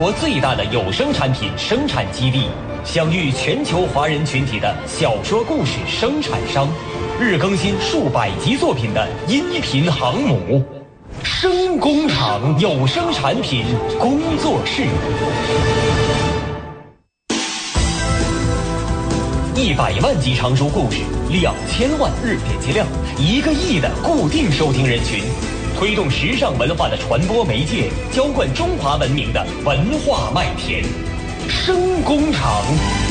国最大的有声产品生产基地，享誉全球华人群体的小说故事生产商，日更新数百集作品的音频航母，声工厂有声产品工作室，100万集长书故事，2000万日点击量，1个亿的固定收听人群。推动时尚文化的传播媒介，浇灌中华文明的文化麦田，声工厂。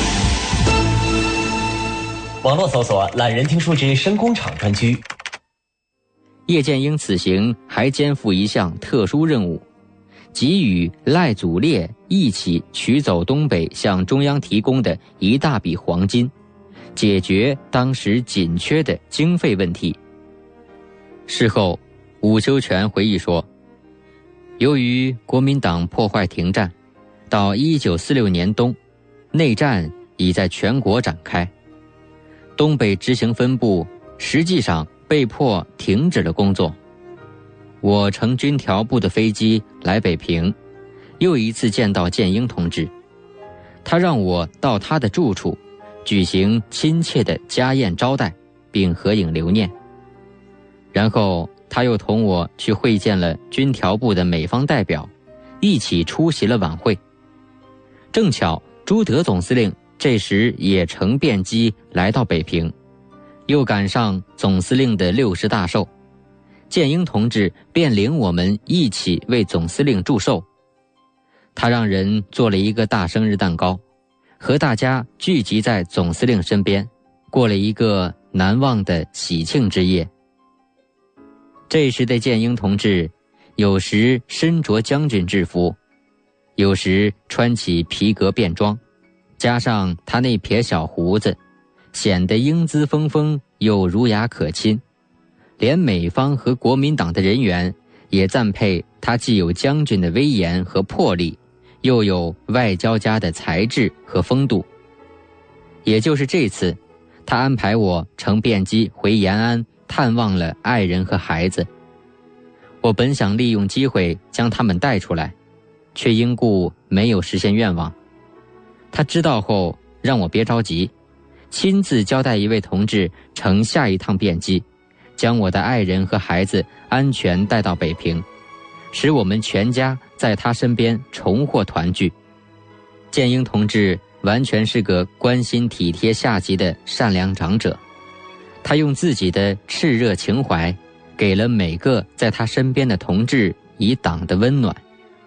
网络搜索懒人听书之声工厂专区。 叶剑英此行还肩负一项特殊任务，即与赖祖烈一起取走东北向中央提供的一大笔黄金，解决当时紧缺的经费问题。事后伍修权回忆说，由于国民党破坏停战，到1946年冬，内战已在全国展开，东北执行分部实际上被迫停止了工作。我乘军调部的飞机来北平，又一次见到剑英同志，他让我到他的住处举行亲切的家宴招待，并合影留念。然后他又同我去会见了军调部的美方代表，一起出席了晚会。正巧朱德总司令这时也乘便机来到北平，又赶上总司令的60大寿，剑英同志便领我们一起为总司令祝寿。他让人做了一个大生日蛋糕，和大家聚集在总司令身边，过了一个难忘的喜庆之夜。这时的剑英同志，有时身着将军制服，有时穿起皮革便装，加上他那撇小胡子，显得英姿风风又儒雅可亲。连美方和国民党的人员也赞佩他既有将军的威严和魄力，又有外交家的才智和风度。也就是这次，他安排我乘便机回延安探望了爱人和孩子。我本想利用机会将他们带出来，却因故没有实现愿望。他知道后让我别着急，亲自交代一位同志乘下一趟便机，将我的爱人和孩子安全带到北平，使我们全家在他身边重获团聚。剑英同志完全是个关心体贴下级的善良长者，他用自己的炽热情怀给了每个在他身边的同志以党的温暖。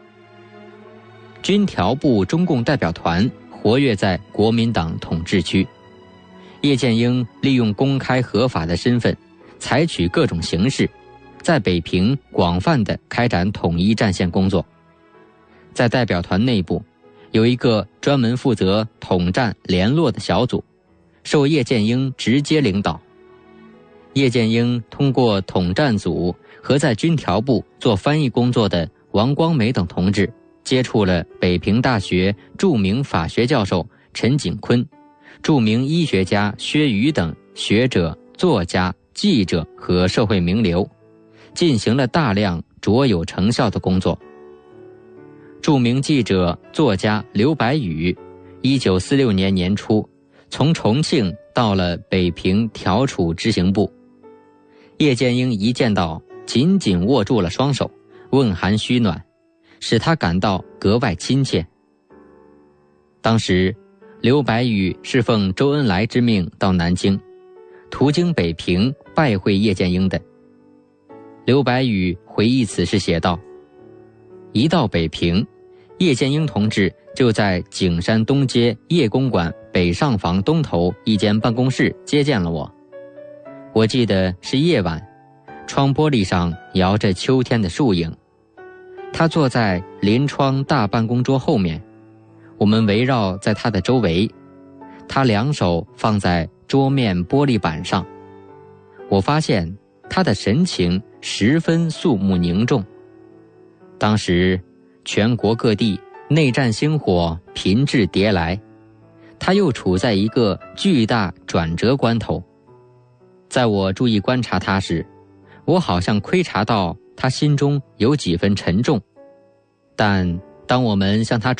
军调部中共代表团活跃在国民党统治区，叶剑英利用公开合法的身份，采取各种形式，在北平广泛地开展统一战线工作。在代表团内部，有一个专门负责统战联络的小组，受叶剑英直接领导。叶剑英通过统战组和在军调部做翻译工作的王光美等同志，接触了北平大学著名法学教授陈景坤、著名医学家薛瑜等学者、作家、记者和社会名流，进行了大量卓有成效的工作。著名记者、作家刘白羽1946年年初从重庆到了北平调处执行部，叶剑英一见到，紧紧握住了双手，问寒嘘暖，使他感到格外亲切。当时刘白羽是奉周恩来之命到南京，途经北平拜会叶剑英的。刘白羽回忆此事写道，一到北平，叶剑英同志就在景山东街叶公馆北上房东头一间办公室接见了我。我记得是夜晚，窗玻璃上摇着秋天的树影。他坐在临窗大办公桌后面，我们围绕在他的周围，他两手放在桌面玻璃板上。我发现他的神情十分肃穆凝重。当时全国各地内战星火频至迭来，他又处在一个巨大转折关头。在我注意观察他时，我好像窥察到他心中有几分沉重，但当我们向他